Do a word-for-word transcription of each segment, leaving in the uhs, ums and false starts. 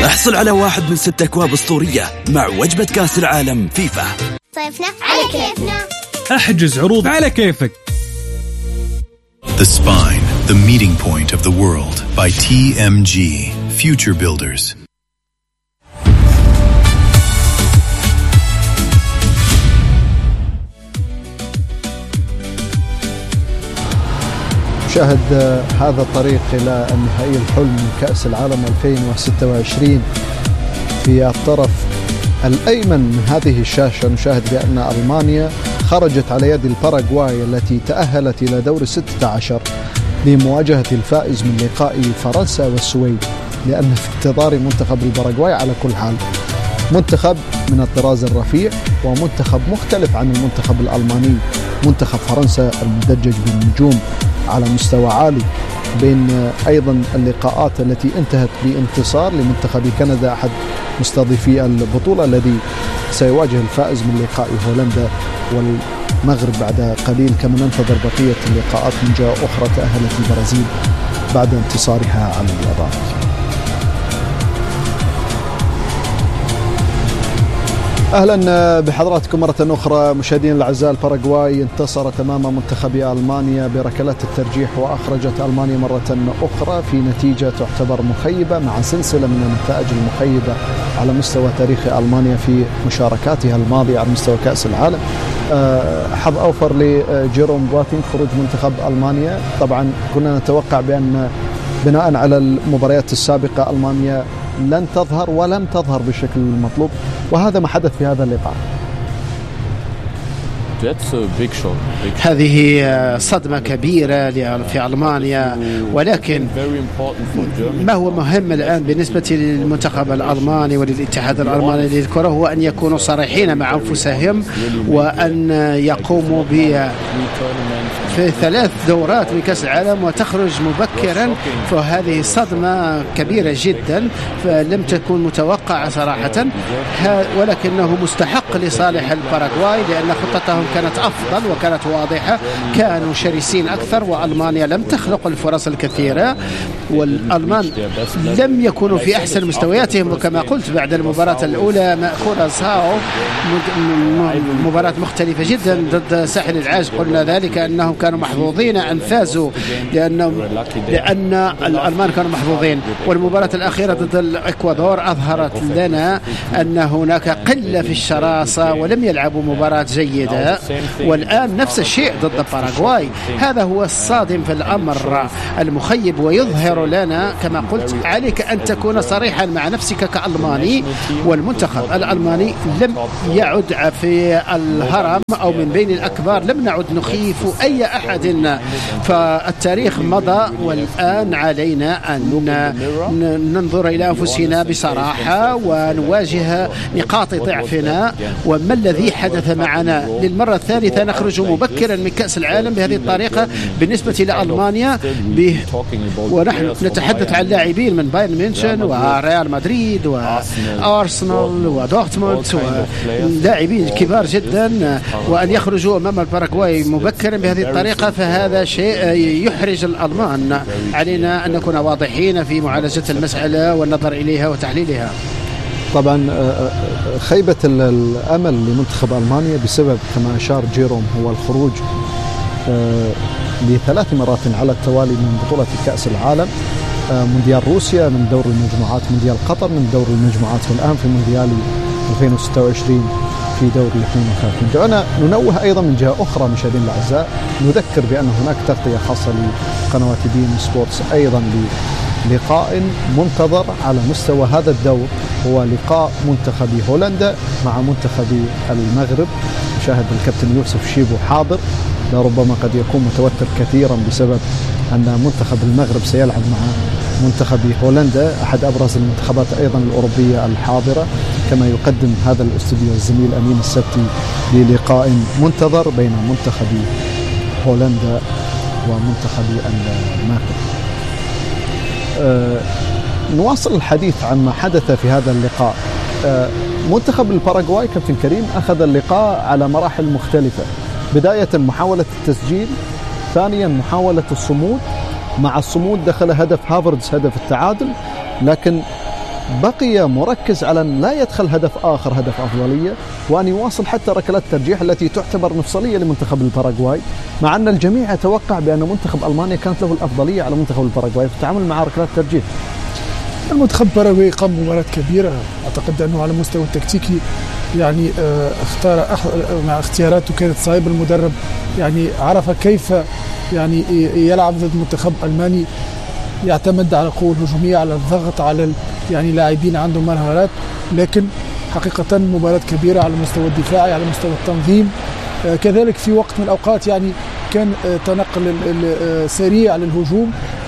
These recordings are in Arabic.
احصل على واحد من ست أكواب أسطورية مع وجبة كأس العالم فيفا. صيفنا على كيفنا. احجز عروض على كيفك. The Spine, the meeting point of the world by T M G, Future Builders. شاهد هذا الطريق إلى النهائي الحلم من كأس العالم ألفين وستة وعشرين. في الطرف الأيمن من هذه الشاشة نشاهد بأن ألمانيا خرجت على يد الباراغواي التي تأهلت إلى دور الستة عشر لمواجهة الفائز من لقاء فرنسا والسويد، لأن في انتظار منتخب الباراغواي على كل حال منتخب من الطراز الرفيع ومنتخب مختلف عن المنتخب الألماني. منتخب فرنسا المدجج بالنجوم على مستوى عالي، بين أيضا اللقاءات التي انتهت بانتصار لمنتخب كندا أحد مستضيفي البطولة الذي سيواجه الفائز من لقاء هولندا والمغرب بعد قليل، كما ننتظر بقية اللقاءات. من جهة أخرى تأهلت البرازيل بعد انتصارها على اليابان. أهلا بحضراتكم مرة أخرى مشاهدين الأعزاء. الباراغواي انتصرت أمام منتخب ألمانيا بركلات الترجيح، وأخرجت ألمانيا مرة أخرى في نتيجة تعتبر مخيبة مع سلسلة من النتائج المخيبة على مستوى تاريخ ألمانيا في مشاركاتها الماضية على مستوى كأس العالم. حظ أوفر لجيروم بواتينغ خروج منتخب ألمانيا. طبعا كنا نتوقع بأن بناء على المباريات السابقة ألمانيا لن تظهر ولم تظهر بالشكل المطلوب، وهذا ما حدث في هذا اللقاء. هذه صدمة كبيرة في ألمانيا، ولكن ما هو مهم الآن بالنسبة للمنتخب الألماني وللاتحاد الألماني للكرة هو أن يكونوا صريحين مع أنفسهم، وأن يقوموا ب في ثلاث دورات من كأس العالم وتخرج مبكرا، فهذه صدمة كبيرة جدا فلم تكن متوقعة صراحة، ولكنه مستحق لصالح الباراغواي لأن خطتهم كانت أفضل وكانت واضحة، كانوا شرسين أكثر، وألمانيا لم تخلق الفرص الكثيرة، والألمان لم يكونوا في أحسن مستوياتهم. وكما قلت بعد المباراة الأولى مأخورة ساو مباراة مختلفة جدا ضد ساحل العاج، قلنا ذلك أنهم كانوا محظوظين أن فازوا لأن لأن الألمان كانوا محظوظين. والمباراة الأخيرة ضد الإكوادور أظهرت لنا أن هناك قلة في الشراسة ولم يلعبوا مباراة جيدة، والآن نفس الشيء ضد باراغواي. هذا هو الصادم في الأمر المخيب، ويظهر لنا كما قلت عليك أن تكون صريحا مع نفسك كألماني، والمنتخب الألماني لم يعد في الهرم أو من بين الأكبار، لم نعد نخيف أي أحد، فالتاريخ مضى والآن علينا أن ننظر إلى أنفسنا بصراحة ونواجه نقاط ضعفنا وما الذي حدث معنا. للمرة الثالثة نخرج مبكرا من كأس العالم بهذه الطريقة بالنسبة لألمانيا، ونحن نتحدث عن لاعبين من بايرن ميونخ وريال مدريد وأرسنال ودورتموند ولاعبين كبار جدا، وأن يخرجوا أمام الباراغواي مبكرا بهذه الطريقة فهذا شيء يحرج الألمان. علينا أن نكون واضحين في معالجة المسألة والنظر إليها وتحليلها. طبعا خيبة الأمل لمنتخب ألمانيا بسبب كما أشار جيروم هو الخروج لثلاث مرات على التوالي من بطولة كأس العالم، مونديال روسيا من دور المجموعات، مونديال قطر من دور المجموعات، والآن في مونديال ألفين وستة وعشرين في دور الاثنين وثلاثين. دعونا ننوه أيضا من جهة أخرى مشاهدين الأعزاء، نذكر بأن هناك تغطية خاصة لقنوات بين سبورتس أيضا للقاء منتظر على مستوى هذا الدور، هو لقاء منتخب هولندا مع منتخب المغرب. شاهد الكابتن يوسف شيبو حاضر، لربما قد يكون متوتر كثيرا بسبب أن منتخب المغرب سيلعب مع منتخب هولندا، أحد أبرز المنتخبات أيضا الأوروبية الحاضرة، كما يقدم هذا الاستوديو الزميل أمين السبتي للقاء منتظر بين منتخب هولندا ومنتخب المغرب. أه نواصل الحديث عن ما حدث في هذا اللقاء. أه منتخب الباراغواي كابتن كريم أخذ اللقاء على مراحل مختلفة، بداية محاولة التسجيل، ثانيا محاولة الصمود، مع الصمود دخل هدف هافرتز هدف التعادل، لكن بقي مركز على أن لا يدخل هدف آخر، هدف أفضلية، وأن يواصل حتى ركلات الترجيح التي تعتبر مفصلية لمنتخب الباراغواي، مع أن الجميع يتوقع بأن منتخب ألمانيا كانت له الأفضلية على منتخب الباراغواي في التعامل مع ركلات الترجيح. المنتخب الباراغواي قام مباراة كبيرة، أعتقد أنه على مستوى التكتيكي يعني اختار مع اختياراته كانت صعيبة. المدرب يعني عرف كيف يعني يلعب ضد منتخب ألماني يعتمد على القوة الهجومية، على الضغط، على يعني لاعبين عندهم مهارات، لكن حقيقة مباراة كبيرة على المستوى الدفاعي، على مستوى التنظيم. كذلك في وقت من الأوقات يعني كان تنقل سريع للهجوم،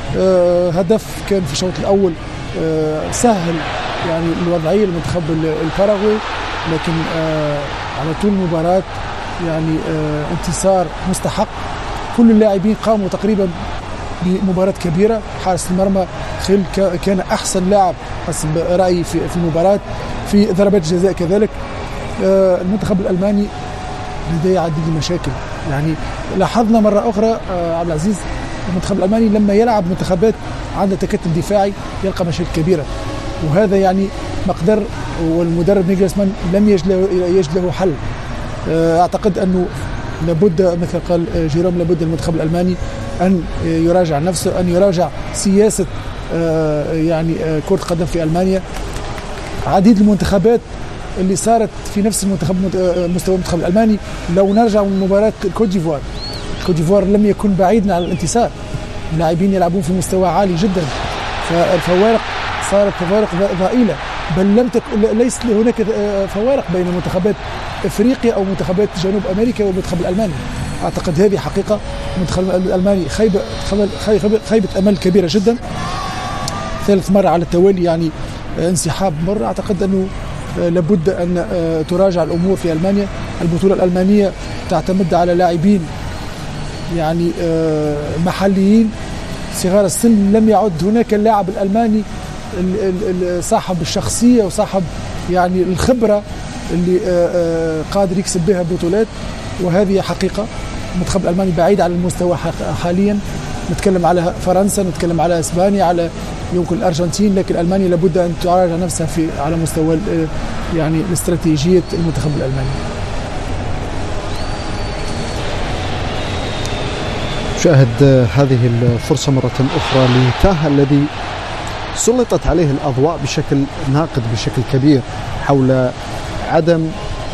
هدف كان في الشوط الأول سهل يعني الوضعية لمنتخب الباراغواي، لكن على طول المباراة يعني انتصار مستحق. كل اللاعبين قاموا تقريبا بمباراة كبيرة. حارس المرمى خيل كان أحسن لاعب حسب رأيي في المباراة، في ضربات الجزاء كذلك. المنتخب الألماني لديه عديد المشاكل، يعني لاحظنا مرة أخرى عبد العزيز المنتخب الألماني لما يلعب منتخبات عندها تكتل دفاعي يلقى مشاكل كبيرة، وهذا يعني مقدر، والمدرب نيجلسمان لم يجد له حل. أعتقد أنه لابد مثل قال جيروم لابد المنتخب الألماني أن يراجع نفسه، أن يراجع سياسة يعني كرة قدم في ألمانيا. عديد المنتخبات اللي صارت في نفس المنتخب مستوى المنتخب الألماني، لو نرجع من مباراة الكوت ديفوار، الكوت ديفوار لم يكن بعيدا عن الانتصار، اللاعبين يلعبون في مستوى عالي جدا، فالفوارق صارت فوارق ضئيلة، بل لم تكن ليس هناك فوارق بين منتخبات افريقيا او منتخبات جنوب امريكا والمنتخب الالماني. اعتقد هذه حقيقه. المنتخب الالماني خيبه خيبه, خيبة امل كبيره جدا، ثالث مره على التوالي يعني انسحاب مره. اعتقد انه لابد ان تراجع الامور في المانيا. البطوله الالمانيه تعتمد على لاعبين يعني محليين صغار السن، لم يعد هناك اللاعب الالماني صاحب الشخصيه وصاحب يعني الخبره اللي قادر يكسب بها بطولات، وهذه حقيقة. المنتخب الألماني بعيد على المستوى حاليا. نتكلم على فرنسا، نتكلم على إسبانيا، على يمكن الأرجنتين، لكن ألمانيا لابد أن تراجع نفسها في على مستوى يعني الاستراتيجية المنتخب الألماني. شاهد هذه الفرصة مرة أخرى لتاه الذي سلطت عليه الأضواء بشكل ناقد بشكل كبير حول عدم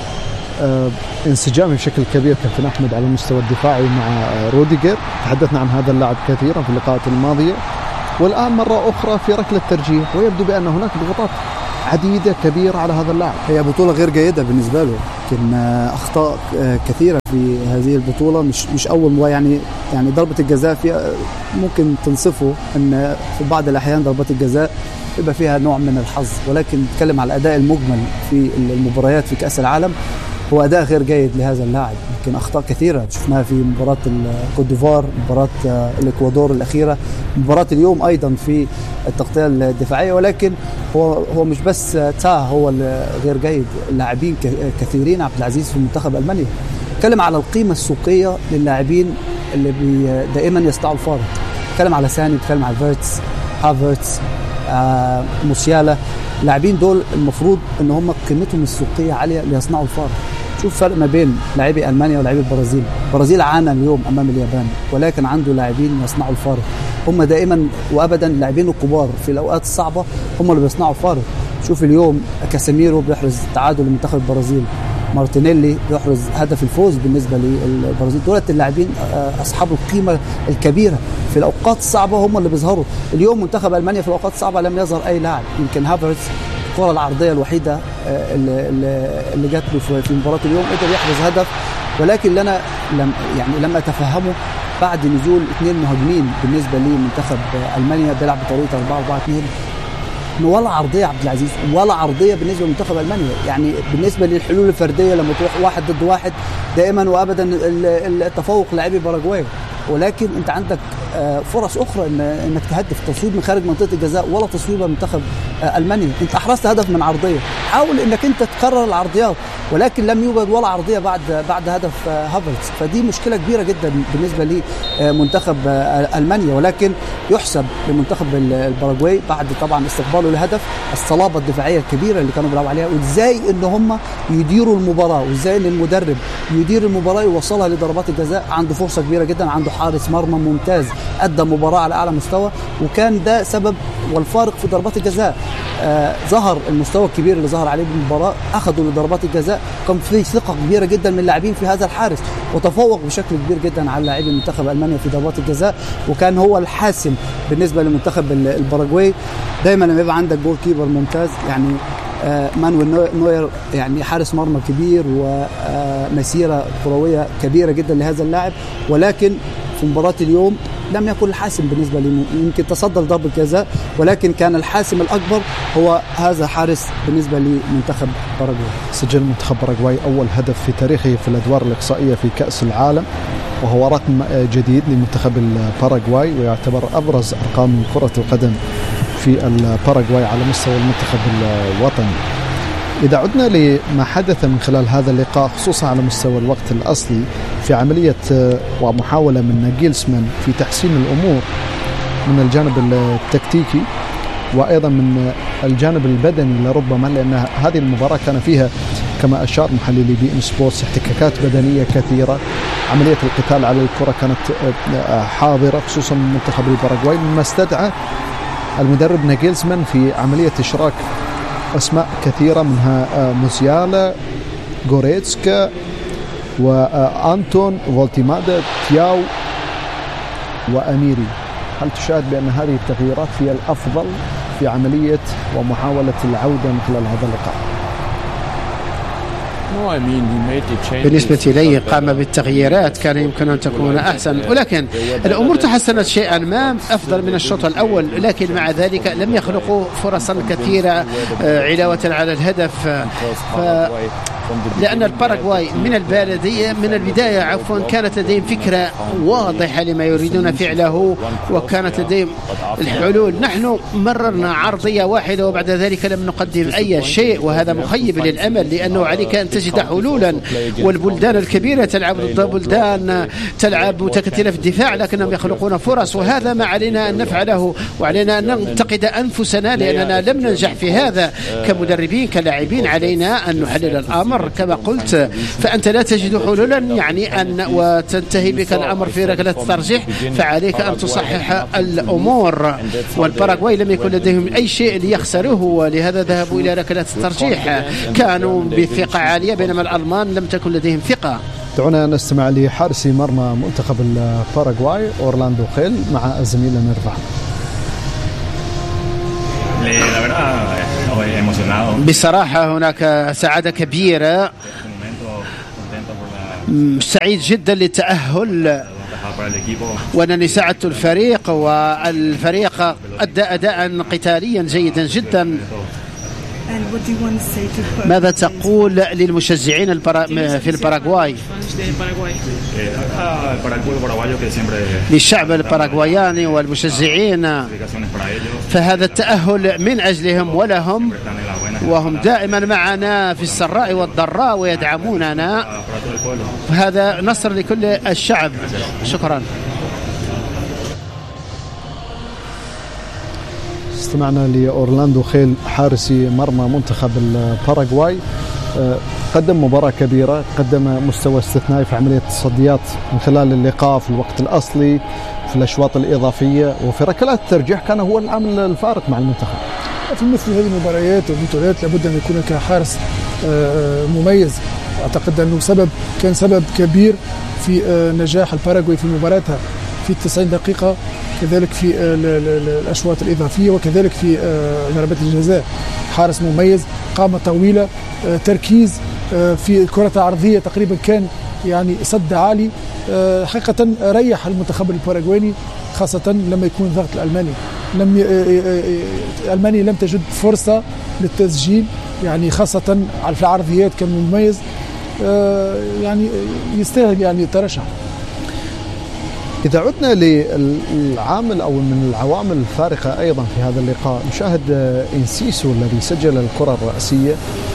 انسجام بشكل كبير كابتن أحمد على المستوى الدفاعي مع روديجر. تحدثنا عن هذا اللاعب كثيرا في اللقاءات الماضية، والآن مرة أخرى في ركلة ترجيح، ويبدو بأن هناك ضغوطات عديدة كبيرة على هذا اللاعب. هي بطولة غير جيدة بالنسبة له، لكن أخطاء كثيرة في هذه البطولة. مش مش أول مرة يعني يعني ضربة الجزاء فيها ممكن تنصفه أن في بعض الأحيان ضربات الجزاء يبقى فيها نوع من الحظ، ولكن نتكلم على الأداء المجمل في المباريات في كأس العالم هو أداء غير جيد لهذا اللاعب. يمكن أخطاء كثيرة شفناها في مباراة الكوت ديفوار، مباراة الإكوادور الأخيرة، مباراة اليوم أيضا في التغطية الدفاعية، ولكن هو هو مش بس تاه هو غير جيد، اللاعبين كثيرين عبد العزيز في منتخب ألمانيا. نتكلم على القيمة السوقية للاعبين اللي دائما يصنعوا الفارق. نتكلم على ساني، نتكلم على فيرتس، هافرتس، آه، موسيالا. اللاعبين دول المفروض ان هم قيمتهم السوقيه عاليه ليصنعوا الفارق. شوف فرق ما بين لاعبي المانيا ولاعبي البرازيل. البرازيل عانى اليوم امام اليابان، ولكن عنده لاعبين يصنعوا الفارق. هم دائما وابدا اللاعبين الكبار في الاوقات الصعبه هم اللي بيصنعوا الفارق. شوف اليوم كاسيميرو بيحرز تعادل لمنتخب البرازيل، مارتينيلي يحرز هدف الفوز بالنسبه للبرازيل. دولت اللاعبين اصحاب القيمه الكبيره في الاوقات الصعبه هم اللي بيظهروا. اليوم منتخب المانيا في الاوقات الصعبه لم يظهر اي لاعب. يمكن هافرتس الكره العرضيه الوحيده اللي, اللي جات له في مباراه اليوم قدر يحرز هدف، ولكن لنا لم يعني لم اتفهمه بعد نزول اثنين مهاجمين بالنسبه لمنتخب المانيا بيلعب بطريقه أربعة أربعة اثنين، ولا عرضيه عبد العزيز ولا عرضيه بالنسبه لمنتخب المانيا. يعني بالنسبه للحلول الفرديه لما تروح واحد ضد واحد دائما وابدا التفوق لاعبي باراغواي، ولكن انت عندك فرص اخرى ان انك تهدف تصويب من خارج منطقه الجزاء ولا تصويبه منتخب المانيا. انت احرزت هدف من عرضيه، حاول انك انت تكرر العرضيات، ولكن لم يوجد ولا عرضيه بعد بعد هدف هافرتز. فدي مشكله كبيره جدا بالنسبه لمنتخب المانيا، ولكن يحسب لمنتخب الباراغواي بعد طبعا استقباله الهدف الصلابه الدفاعيه الكبيره اللي كانوا بيلعبوا عليها، وازاي ان هم يديروا المباراه، وازاي ان المدرب يدير المباراه يوصلها لضربات الجزاء. عنده فرصه كبيره جدا، عنده حارس مرمى ممتاز ادى مباراه على اعلى مستوى، وكان ده سبب والفارق في ضربات الجزاء. آه ظهر المستوى الكبير اللي ظهر عليه بالمباراه، اخذوا لضربات الجزاء، كان في ثقه كبيره جدا من اللاعبين في هذا الحارس، وتفوق بشكل كبير جدا على لاعبي منتخب المانيا في ضربات الجزاء، وكان هو الحاسم بالنسبه لمنتخب الباراغواي. دايما لما يبقى عندك جول كيبر ممتاز، يعني آه مانويل نوير يعني حارس مرمى كبير ومسيره كرويه كبيره جدا لهذا اللاعب، ولكن في مباراة اليوم لم يكن الحاسم بالنسبة لي. يمكن تصدى لضربة الجزاء، ولكن كان الحاسم الأكبر هو هذا حارس بالنسبة لمنتخب باراغواي. سجل منتخب باراغواي أول هدف في تاريخه في الأدوار الإقصائية في كأس العالم، وهو رقم جديد لمنتخب الباراغواي، ويعتبر أبرز أرقام كرة القدم في الباراغواي على مستوى المنتخب الوطني. إذا عدنا لما حدث من خلال هذا اللقاء خصوصا على مستوى الوقت الأصلي في عملية ومحاولة من ناجلسمان في تحسين الأمور من الجانب التكتيكي وأيضا من الجانب البدني لربما، لأن هذه المباراة كان فيها كما أشار محللي بي إن سبورتس احتكاكات بدنية كثيرة. عملية القتال على الكرة كانت حاضرة خصوصا من منتخب الباراغواي، مما استدعى المدرب ناجلسمان في عملية إشراك أسماء كثيرة منها موسيالا، غوريتسكا، وأنتون، فولتيمادا، تياو، وأميري. هل تشاهد بأن هذه التغييرات هي الأفضل في عملية ومحاولة العودة من خلال هذا اللقاء؟ بالنسبة لي قام بالتغييرات كان يمكن أن تكون أحسن، ولكن الأمور تحسنت شيئا ما أفضل من الشوط الأول، لكن مع ذلك لم يخلقوا فرصا كثيرة علاوة على الهدف. ف... لأن الباراغواي من البلدية من البداية عفوا كانت لديهم فكرة واضحة لما يريدون فعله، وكانت لديهم الحلول. نحن مررنا عرضية واحدة وبعد ذلك لم نقدم أي شيء، وهذا مخيب للأمل، لأنه عليك أن تجد حلولا، والبلدان الكبيرة تلعب ضد بلدان تلعب متكتلة في الدفاع لكنهم يخلقون فرص، وهذا ما علينا أن نفعله، وعلينا أن ننتقد أنفسنا لأننا لم ننجح في هذا كمدربين كلاعبين. علينا أن نحلل الأمر كما قلت، فأنت لا تجد حلولا يعني أن وتنتهي بك الأمر في ركلة الترجيح، فعليك أن تصحح الأمور. والباراغواي لم يكن لديهم أي شيء ليخسروه، ولهذا ذهبوا إلى ركلة الترجيح، كانوا بثقة عالية بينما الألمان لم تكن لديهم ثقة. دعونا نستمع لحارسي مرمى منتخب الباراغواي أورلاندو خيل مع زميلنا رفع. بصراحة هناك سعادة كبيرة، سعيد جدا للتأهل، وأنني ساعدت الفريق، والفريق أدى أداء قتاليا جيدا جدا. ماذا تقول للمشجعين البرا... في الباراغواي؟ للشعب الباراغواياني والمشجعين، فهذا التأهل من أجلهم ولهم، وهم دائما معنا في السراء والضراء ويدعموننا، هذا نصر لكل الشعب. شكرا. استمعنا لأورلاندو خيل حارسي مرمى منتخب الباراغواي، قدم مباراة كبيرة، قدم مستوى استثنائي في عملية التصديات من خلال اللقاء في الوقت الأصلي، في الأشواط الإضافية، وفي ركلات الترجيح كان هو العامل الفارق مع المنتخب. في مثل هذه المباريات والبطولات لابد أن يكون كحارس مميز. أعتقد أنه سبب كان سبب كبير في نجاح الباراغواي في مباراتها في التسعين دقيقة، كذلك في الأشواط الإضافية، وكذلك في ضربات الجزاء. حارس مميز، قامة طويلة، تركيز في الكرة العرضية تقريبا كان يعني صد عالي، حقيقة ريح المنتخب الباراغواي خاصة لما يكون الضغط الألماني. لم ي... ألمانيا لم تجد فرصة للتسجيل، يعني خاصة في العرضيات كان مميز، يعني يستاهل يعني الترشح. إذا عدنا للعامل أو من العوامل الفارقة أيضا في هذا اللقاء، نشاهد إنسيسو الذي سجل الكرة الرأسية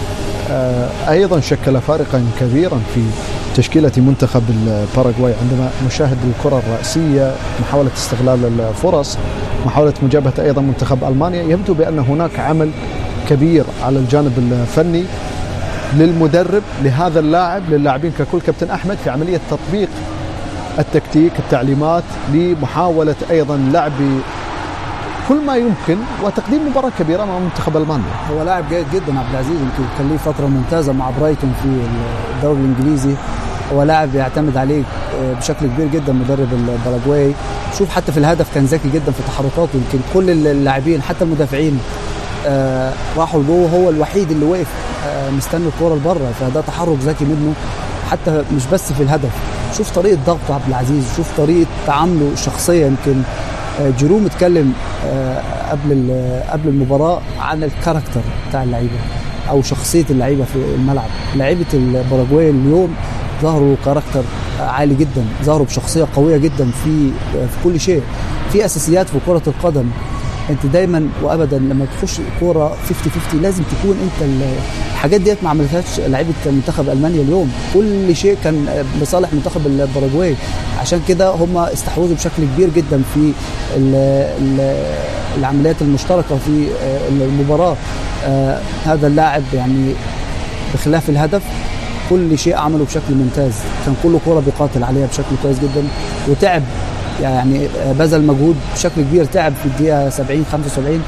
أيضا شكل فارقا كبيرا في تشكيلة منتخب الباراغواي. عندما نشاهد الكرة الرأسية، محاولة استغلال الفرص، محاولة مجابهة أيضا منتخب ألمانيا، يبدو بأن هناك عمل كبير على الجانب الفني للمدرب لهذا اللاعب، للاعبين ككل، كابتن أحمد، في عملية تطبيق التكتيك، التعليمات، لمحاولة أيضا لعب كل ما يمكن وتقديم مباراة كبيرة مع منتخب ألمانيا. هو لاعب جيد جدا عبد العزيز، يمكن كان ليه فترة ممتازة مع برايتون في الدوري الإنجليزي. هو لاعب يعتمد عليه بشكل كبير جدا مدرب الباراغواي. شوف حتى في الهدف كان ذكي جدا في تحركاته، يمكن كل اللاعبين حتى المدافعين آه راحوا لجوه، هو الوحيد اللي وقف آه مستني الكرة لبره، فده تحرك ذكي منه. حتى مش بس في الهدف، شوف طريقة ضغطه عبد العزيز، شوف طريقة تعامله الشخصية. يمكن آه جيروم اتكلم آه قبل قبل المباراة عن الكاركتر بتاع اللعيبة او شخصية اللعيبة في الملعب. لعيبة الباراغواي اليوم ظهروا كاركتر عالي جدا، ظهروا بشخصية قوية جدا في في كل شيء، في اساسيات في كرة القدم. انت دايما وابدا لما تخش كوره خمسين خمسين لازم تكون انت الحاجات ديت ما عملتهاش لعيبه منتخب المانيا اليوم. كل شيء كان لصالح منتخب الباراغواي، عشان كده هم استحوذوا بشكل كبير جدا في ال ال العمليات المشتركه في المباراه. آه هذا اللاعب يعني بخلاف الهدف كل شيء عمله بشكل ممتاز، كان كل كوره بيقاتل عليها بشكل كويس جدا، وتعب يعني بذل مجهود بشكل كبير. تعب في الدقيقة سبعين خمسة وسبعين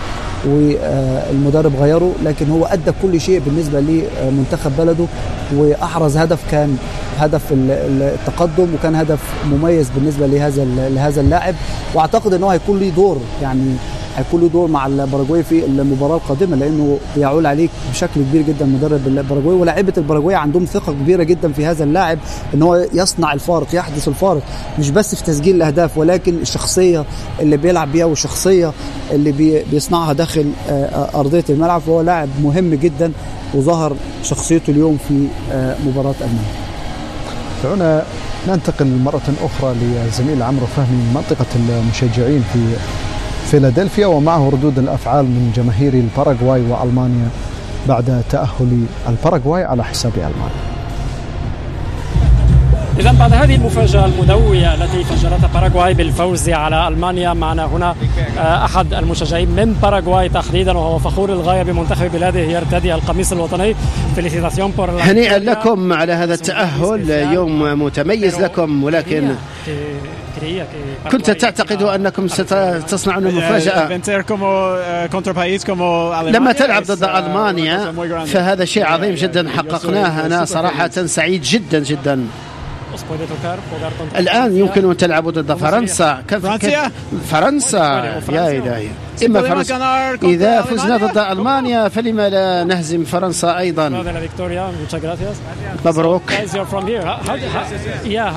والمدرب غيره، لكن هو أدى كل شيء بالنسبة لمنتخب بلده، وأحرز هدف كان هدف التقدم، وكان هدف مميز بالنسبة لهذا لهذا اللاعب. وأعتقد أنه هيكون له دور، يعني هيكون له دور مع الباراغواي في المباراة القادمة، لأنه بيعول عليك بشكل كبير جدا مدرب الباراغواي. ولاعيبة الباراغواي عندهم ثقة كبيرة جدا في هذا اللاعب، ان هو يصنع الفارق، يحدث الفارق، مش بس في تسجيل الأهداف، ولكن الشخصية اللي بيلعب بيها والشخصية اللي بي بيصنعها داخل أرضية الملعب. فهو لاعب مهم جدا، وظهر شخصيته اليوم في مباراة ألمانيا. دعونا ننتقل مرة أخرى لزميل عمرو فهمي من منطقة المشجعين في فيلادلفيا، ومعه ردود الأفعال من جماهير الباراغواي وألمانيا بعد تأهل الباراغواي على حساب ألمانيا. إذا بعد هذه المفاجأة المدوية التي فجرتها باراغواي بالفوز على ألمانيا، معنا هنا أحد المشجعين من باراغواي تحديدا، وهو فخور للغاية بمنتخب بلاده يرتدي القميص الوطني. هنيئا لكم على هذا التأهل، يوم متميز لكم، ولكن كنت تعتقد أنكم ستصنعون المفاجأة لما تلعب ضد ألمانيا، فهذا شيء عظيم جدا حققناه. أنا صراحة سعيد جدا جدا. الآن يمكن أن تلعبوا ضد فرنسا. فرنسا فرنسا يا إلهي، إما فرنسا إذا فزنا ضد ألمانيا فلما لا نهزم فرنسا أيضا. مبروك.